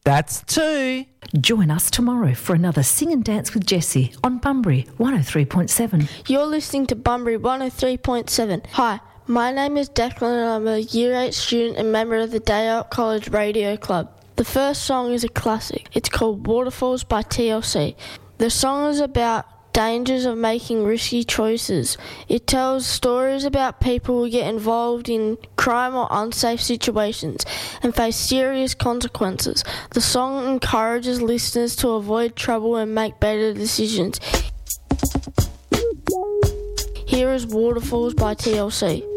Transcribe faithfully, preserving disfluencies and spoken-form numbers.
That's two. Join us tomorrow for another Sing and Dance with Jessie on Bunbury one oh three point seven. You're listening to Bunbury one oh three point seven. Hi, my name is Declan and I'm a Year eight student and member of the Day Out College Radio Club. The first song is a classic. It's called Waterfalls by T L C. The song is about dangers of making risky choices. It tells stories about people who get involved in crime or unsafe situations and face serious consequences. The song encourages listeners to avoid trouble and make better decisions. Here is Waterfalls by T L C.